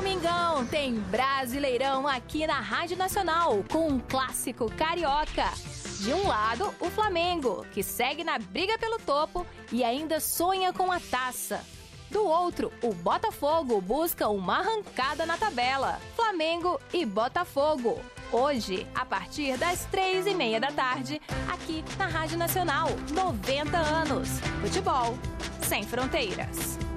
Domingão tem Brasileirão aqui na Rádio Nacional, com um clássico carioca. De um lado, o Flamengo, que segue na briga pelo topo e ainda sonha com a taça. Do outro, o Botafogo busca uma arrancada na tabela. Flamengo e Botafogo. Hoje, a partir das 3h30 da tarde, aqui na Rádio Nacional. 90 anos. Futebol sem fronteiras.